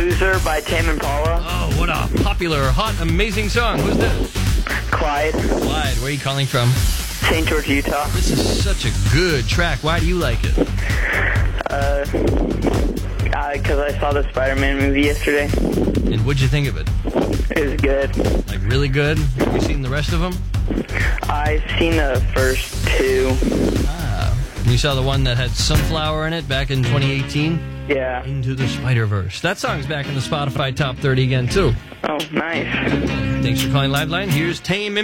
Loser by Tame Impala. Oh, what a popular, hot, amazing song. Who's that? Clyde, Clyde, where are you calling from? St. George, Utah. This is such a good track. Why do you like it? Because I saw the Spider-Man movie yesterday. And what'd you think of it? It was good. Like, really good? Have you seen the rest of them? I've seen the first two. You saw the one that had Sunflower in it back in 2018? Yeah. Into the Spider-Verse. That song's back in the Spotify Top 30 again, too. Oh, nice. Thanks for calling Liveline. Here's Tame